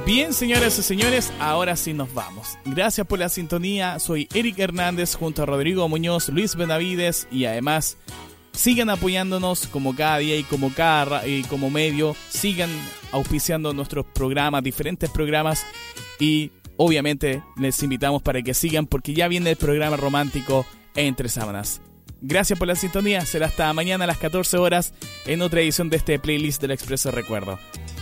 Bien, señoras y señores, ahora sí nos vamos. Gracias por la sintonía. Soy Eric Hernández junto a Rodrigo Muñoz, Luis Benavides y además sigan apoyándonos como cada día y como medio. Sigan auspiciando nuestros programas, diferentes programas, y obviamente les invitamos para que sigan porque ya viene el programa romántico Entre Sábanas. Gracias por la sintonía. Será hasta mañana a las 14 horas en otra edición de este playlist del Expreso Recuerdo.